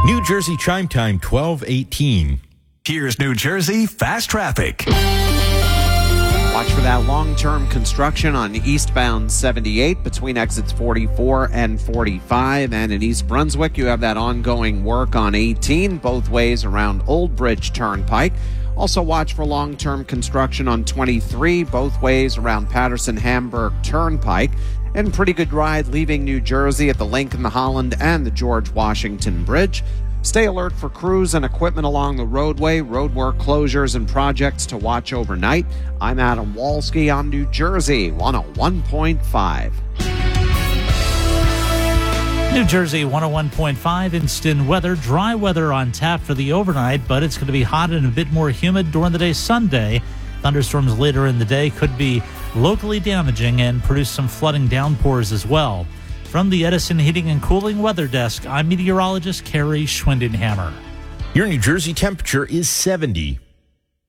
New Jersey Chime Time 12:18. Here's New Jersey Fast Traffic. Watch for that long-term construction on eastbound 78 between exits 44 and 45. And in East Brunswick, you have that ongoing work on 18 both ways around Old Bridge Turnpike. Also watch for long-term construction on 23 both ways around Patterson-Hamburg Turnpike. And pretty good ride leaving New Jersey at the Lincoln, the Holland, and the George Washington Bridge. Stay alert for crews and equipment along the roadway, roadwork closures, and projects to watch overnight. I'm Adam Walski on New Jersey 101.5. New Jersey 101.5 instant weather. Dry weather on tap for the overnight, but it's going to be hot and a bit more humid during the day Sunday. Thunderstorms later in the day could be locally damaging and produce some flooding downpours as well. From the Edison Heating and Cooling Weather Desk, I'm meteorologist Carrie Schwindenhammer. Your New Jersey temperature is 70.